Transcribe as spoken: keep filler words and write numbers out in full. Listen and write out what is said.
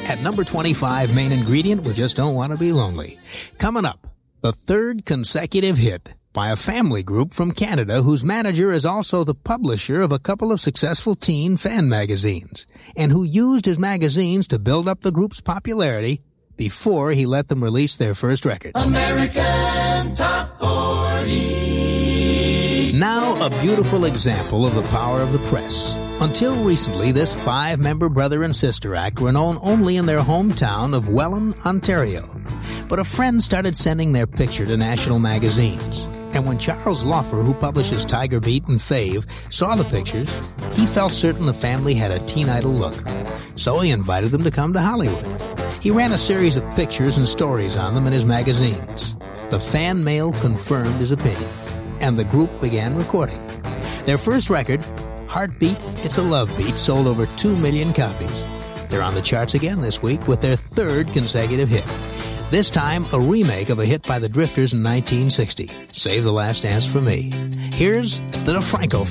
At number twenty-five, main ingredient, we just don't want to be lonely. Coming up, the third consecutive hit by a family group from Canada whose manager is also the publisher of a couple of successful teen fan magazines, and who used his magazines to build up the group's popularity before he let them release their first record. American Top forty. Now a beautiful example of the power of the press. Until recently, this five-member brother and sister act were known only in their hometown of Welland, Ontario. But a friend started sending their picture to national magazines. And when Charles Loffer, who publishes Tiger Beat and Fave, saw the pictures, he felt certain the family had a teen idol look. So he invited them to come to Hollywood. He ran a series of pictures and stories on them in his magazines. The fan mail confirmed his opinion, and the group began recording. Their first record, Heartbeat, It's a Love Beat, sold over two million copies. They're on the charts again this week with their third consecutive hit. This time, a remake of a hit by the Drifters in nineteen sixty, Save the Last Dance for Me. Here's the DeFranco